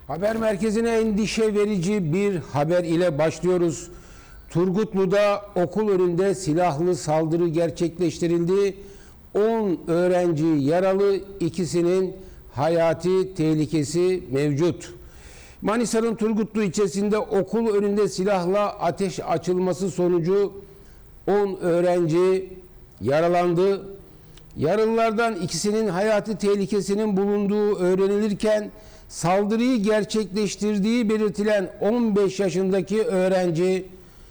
Haber merkezine endişe verici bir haber ile başlıyoruz. Turgutlu'da okul önünde silahlı saldırı gerçekleştirildi. 10 öğrenci yaralı, ikisinin hayati tehlikesi mevcut. Manisa'nın Turgutlu ilçesinde okul önünde silahla ateş açılması sonucu 10 öğrenci yaralandı. Yaralılardan ikisinin hayati tehlikesinin bulunduğu öğrenilirken saldırıyı gerçekleştirdiği belirtilen 15 yaşındaki öğrenci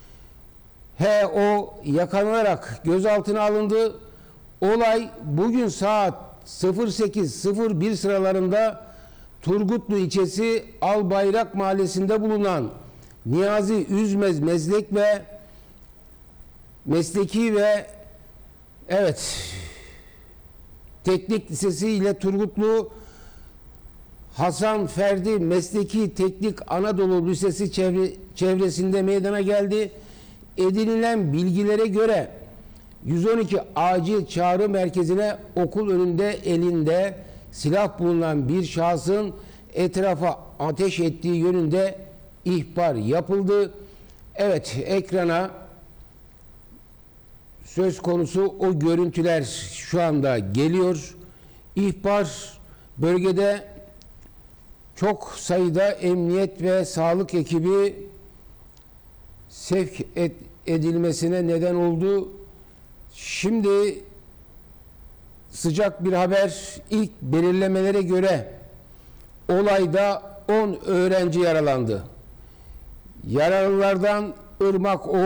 H.O. yakalanarak gözaltına alındı. Olay bugün saat 08.01 sıralarında Turgutlu ilçesi Albayrak mahallesinde bulunan Niyazi Üzmez Mesleki ve Teknik Lisesi ile Turgutlu Hasan Ferdi Mesleki Teknik Anadolu Lisesi çevresinde meydana geldi. Edinilen bilgilere göre 112 acil çağrı merkezine okul önünde elinde silah bulunan bir şahsın etrafa ateş ettiği yönünde ihbar yapıldı. Evet, ekrana söz konusu o görüntüler şu anda geliyor. İhbar bölgede çok sayıda emniyet ve sağlık ekibi sevk edilmesine neden oldu. Şimdi sıcak bir haber. İlk belirlemelere göre olayda 10 öğrenci yaralandı. Yaralılardan Irmak